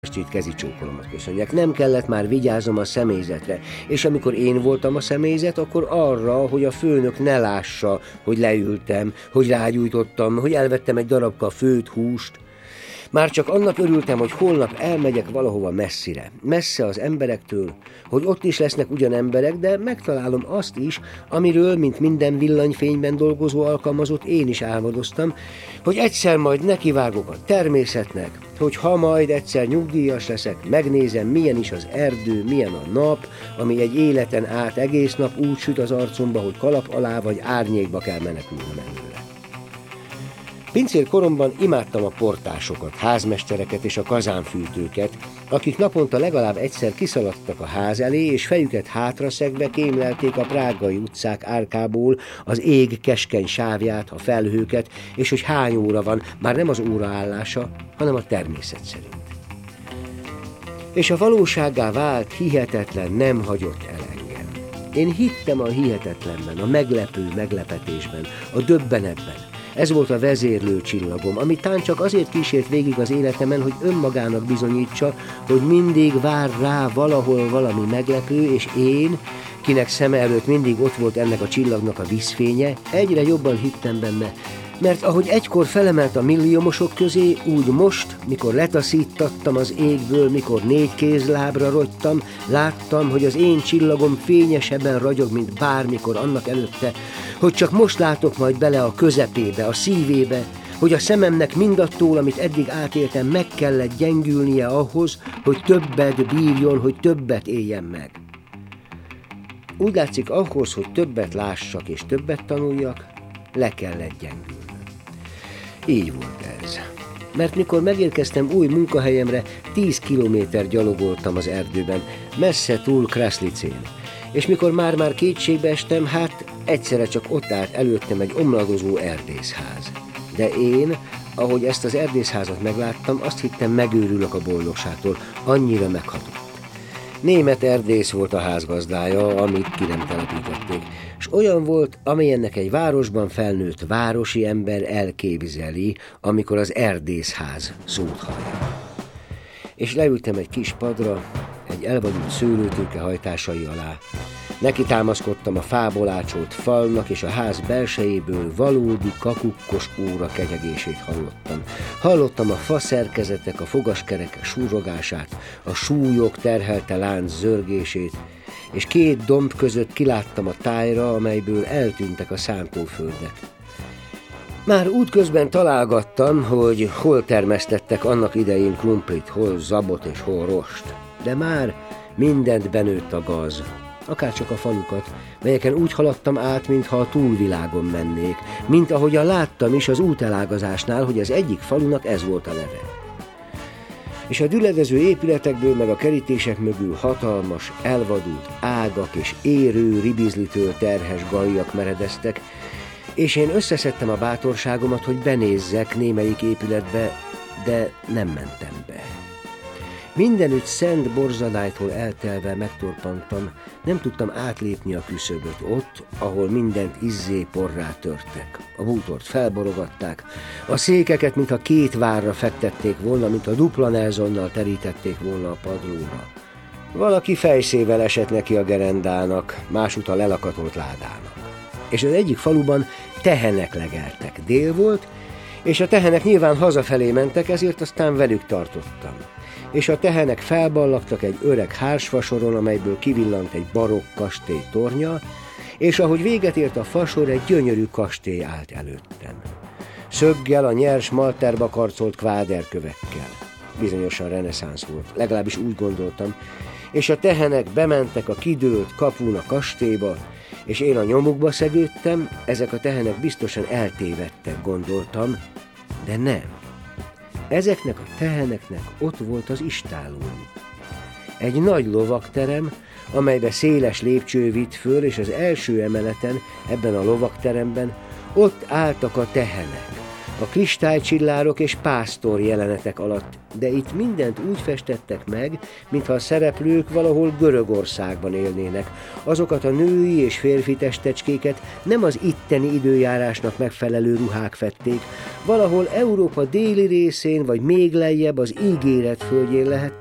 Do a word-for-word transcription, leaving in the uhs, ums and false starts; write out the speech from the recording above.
estét kezi csókolomat köszönjek. Nem kellett már vigyáznom a személyzetre, és amikor én voltam a személyzet, akkor arra, hogy a főnök ne lássa, hogy leültem, hogy rágyújtottam, hogy elvettem egy darabka főtt húst. Már csak annak örültem, hogy holnap elmegyek valahova messzire, messze az emberektől, hogy ott is lesznek ugyan emberek, de megtalálom azt is, amiről, mint minden villanyfényben dolgozó alkalmazott, én is álmodoztam, hogy egyszer majd nekivágok a természetnek, hogy ha majd egyszer nyugdíjas leszek, megnézem, milyen is az erdő, milyen a nap, ami egy életen át egész nap úgy süt az arcomba, hogy kalap alá vagy árnyékba kell menekülnem előle. Pincér koromban imádtam a portásokat, házmestereket és a kazánfűtőket, akik naponta legalább egyszer kiszaladtak a ház elé, és fejüket hátraszegve kémlelték a prágai utcák árkából az ég keskeny sávját, a felhőket, és hogy hány óra van, már nem az óra állása, hanem a természet szerint. És a valósággá vált hihetetlen nem hagyott el engem. Én hittem a hihetetlenben, a meglepő meglepetésben, a döbbenetben. Ez volt a vezérlő csillagom, ami tán csak azért kísért végig az életemen, hogy önmagának bizonyítsa, hogy mindig vár rá valahol valami meglepő, és én, kinek szeme előtt mindig ott volt ennek a csillagnak a vízfénye, egyre jobban hittem benne, mert ahogy egykor felemelt a milliómosok közé, úgy most, mikor letaszítattam az égből, mikor négy kézlábra rogytam, láttam, hogy az én csillagom fényesebben ragyog, mint bármikor annak előtte, hogy csak most látok majd bele a közepébe, a szívébe, hogy a szememnek mindattól, amit eddig átéltem, meg kellett gyengülnie ahhoz, hogy többet bírjon, hogy többet éljen meg. Úgy látszik, ahhoz, hogy többet lássak és többet tanuljak, le kellett gyengülnöm. Így volt ez. Mert mikor megérkeztem új munkahelyemre, tíz kilométer gyalogoltam az erdőben, messze túl Kraszlicén. És mikor már-már kétségbe estem, hát egyszerre csak ott állt előttem egy omladozó erdészház. De én, ahogy ezt az erdészházat megláttam, azt hittem, megőrülök a boldogságtól, annyira meghatott. Német erdész volt a házgazdája, amit ki nem telepítették, és olyan volt, amilyennek egy városban felnőtt városi ember elképzeli, amikor az erdészház szót hallja. És leültem egy kis padra, egy elvadult szőlőtőke hajtásai alá. Neki támaszkodtam a fából ácsolt falnak, és a ház belsejéből valódi kakukkos óra ketyegését hallottam. Hallottam a faszerkezetek, a fogaskerekek súrogását, a súlyok terhelte lánc zörgését, és két domb között kiláttam a tájra, amelyből eltűntek a szántóföldek. Már útközben találgattam, hogy hol termesztettek annak idején krumplit, hol zabot és hol rost. De már mindent benőtt a gaz, akárcsak a falukat, melyeken úgy haladtam át, mintha a túlvilágon mennék, mint ahogyan láttam is az útelágazásnál, hogy az egyik falunak ez volt a neve. És a düledező épületekből meg a kerítések mögül hatalmas, elvadult ágak és érő ribizlitől terhes galljak meredeztek, és én összeszedtem a bátorságomat, hogy benézzek némelyik épületbe, de nem mentem be. Mindenütt szent borzadálytól eltelve megtorpantam, nem tudtam átlépni a küszöböt ott, ahol mindent izzé porrá törtek. A bútort felborogatták, a székeket, mintha két várra fektették volna, mint a dupla Nelsonnal terítették volna a padlóra. Valaki fejszével esett neki a gerendának, másút a lelakatolt ládának. És az egyik faluban tehenek legeltek. Dél volt, és a tehenek nyilván hazafelé mentek, ezért aztán velük tartottam. És a tehenek felballagtak egy öreg hársfasoron, amelyből kivillant egy barokk kastély tornya, és ahogy véget ért a fasor, egy gyönyörű kastély állt előttem. Szöggel, a nyers malterba karcolt kváderkövekkel. Bizonyosan reneszánsz volt, legalábbis úgy gondoltam, és a tehenek bementek a kidőlt kapun a kastélyba, és én a nyomukba szegődtem, ezek a tehenek biztosan eltévedtek, gondoltam, de nem. Ezeknek a teheneknek ott volt az istállójuk. Egy nagy lovagterem, amelybe széles lépcső vitt föl, és az első emeleten, ebben a lovagteremben ott álltak a tehenek, a kristálycsillárok és pásztor jelenetek alatt, de itt mindent úgy festettek meg, mintha a szereplők valahol Görögországban élnének. Azokat a női és férfi testecskéket nem az itteni időjárásnak megfelelő ruhák fedték, valahol Európa déli részén vagy még lejjebb az ígéret földjén lehet